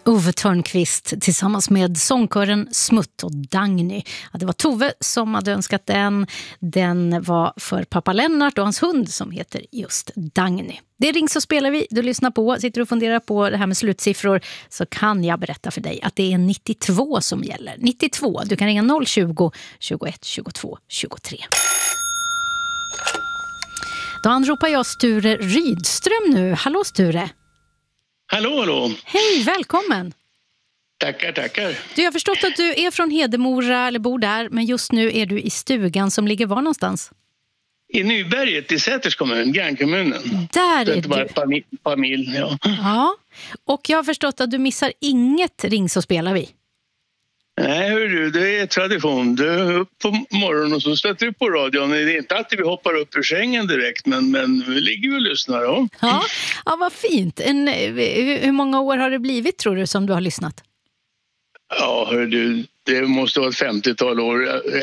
Ove Törnqvist tillsammans med sångkören Smutt och Dagny. Ja, det var Tove som hade önskat den. Den var för pappa Lennart och hans hund som heter just Dagny. Det ring så spelar vi. Du lyssnar på, sitter och funderar på det här med slutsiffror, så kan jag berätta för dig att det är 92 som gäller. 92. Du kan ringa 020 21 22 23. Då anropar jag Sture Rydström nu. Hallå Sture. Hallå. Hej, välkommen. Tackar. Du, jag har förstått att du är från Hedemora eller bor där, men just nu är du i stugan som ligger var någonstans? I Nyberget i Säters kommun, grannkommunen. Där är du. Bara familj, ja. Ja, och jag har förstått att du missar inget ring så spelar vi. Nej, hörru, det är tradition. Du är upp på morgonen och så stöter du på radion. Det är inte alltid vi hoppar upp ur sängen direkt, men vi ligger ju och lyssnar. Ja, vad fint. Hur många år har det blivit, tror du, som du har lyssnat? Ja, hörru, det måste vara ett 50-tal år.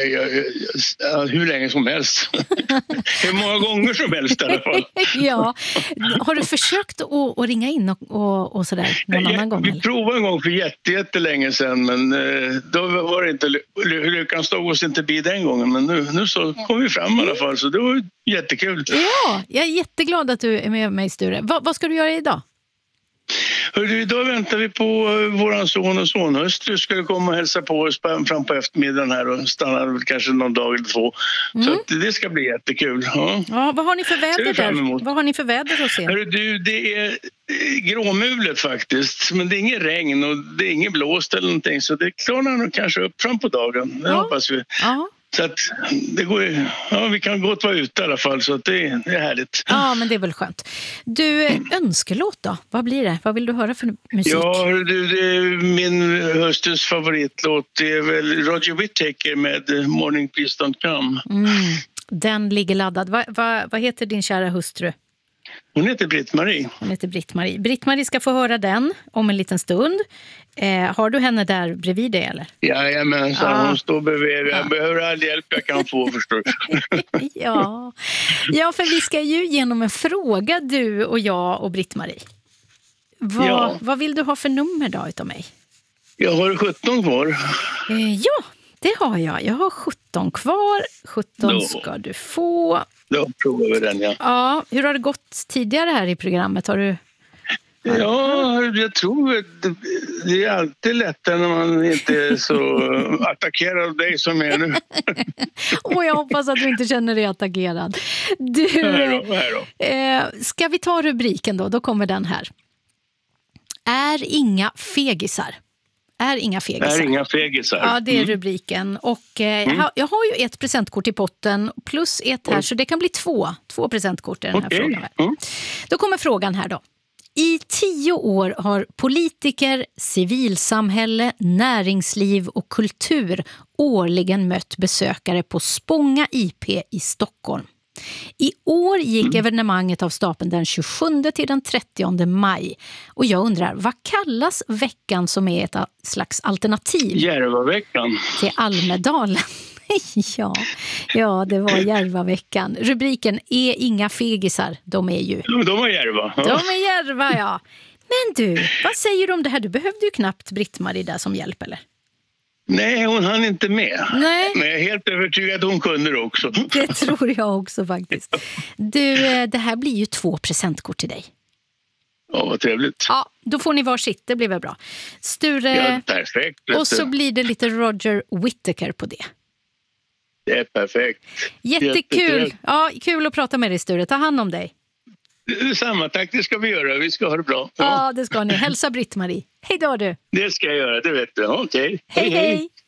Hur länge som helst. Hur många gånger som helst i alla fall. Ja. Har du försökt att ringa in och sådär någon annan gång? Vi provade en gång för jättelänge sedan, men då var det inte lyckan stod oss inte bi den gången. Men nu så kom vi fram i alla fall, så det var jättekul. Ja, jag är jätteglad att du är med mig, Sture. Vad ska du göra idag? Hörru, idag väntar vi på våran son och sonhustru skulle komma och hälsa på oss fram på eftermiddagen här och stanna kanske någon dag eller två. Så att det ska bli jättekul. Ja, vad har ni för väder där? Vad har ni för väder att se? Hörru, det är gråmulet faktiskt, men det är ingen regn och det är ingen blåst eller någonting, så det klarnar nog kanske upp fram på dagen. Det hoppas vi. Ja. Så att det går, vi kan gott vara ute i alla fall, så att det är härligt. Ja, men det är väl skönt. Du, önskelåt då? Vad blir det? Vad vill du höra för musik? Ja, min höstens favoritlåt är väl Roger Whittaker med Morning Please Don't Come. Den ligger laddad. Vad heter din kära hustru? Hon heter Britt-Marie. Britt-Marie ska få höra den om en liten stund. Har du henne där bredvid dig, eller? Jajamensan, hon står bredvid. Jag behöver all hjälp jag kan få, förstår du. Ja, för vi ska ju genom en fråga, du och jag och Britt-Marie. Vad vill du ha för nummer då utav mig? Jag har 17 kvar. Ja, det har jag. Jag har 17 kvar. 17 ska du få. Då provar vi den, ja. Ja, hur har det gått tidigare här i programmet? Har du... Ja, jag tror det är alltid lättare när man inte är så attackerad av dig som är nu. Jag hoppas att du inte känner dig attackerad. Du, ska vi ta rubriken då? Då kommer den här. Är inga fegisar. Ja, det är rubriken. Och jag har ju ett presentkort i potten plus ett här, så det kan bli två presentkort i den här frågan. Då kommer frågan här då. I 10 år har politiker, civilsamhälle, näringsliv och kultur årligen mött besökare på Spånga IP i Stockholm. I år gick evenemanget av stapeln den 27 till den 30 maj. Och jag undrar, vad kallas veckan som är ett slags alternativ? Järvaveckan. Till Almedalen. Ja, det var Järvaveckan. Rubriken är inga fegisar. De är ju... De är Järva. Ja. De är Järva, ja. Men du, vad säger du om det här? Du behövde ju knappt Britt-Marie där som hjälp, eller? Nej, hon hann inte med. Nej. Men jag är helt övertygad att hon kunde det också. Det tror jag också faktiskt. Du, det här blir ju 2 presentkort till dig. Ja, vad trevligt. Ja, då får ni varsitt, det blir väl bra. Sture, ja, perfekt. Och så blir det lite Roger Whittaker på det. Det är perfekt. Jättekul. Ja, kul att prata med dig, Sture. Ta hand om dig. Samma, tack, det ska vi göra. Vi ska ha det bra. Ja, det ska ni. Hälsa Britt-Marie. Hej då, du. Det ska jag göra, det vet du. Okej. Hej.